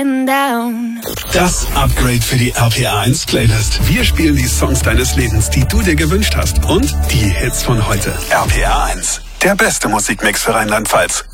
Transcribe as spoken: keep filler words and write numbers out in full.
getting down. Das Upgrade für die R P R eins Playlist. Wir spielen die Songs deines Lebens, die du dir gewünscht hast. Und die Hits von heute. R P R eins. Der beste Musikmix für Rheinland-Pfalz.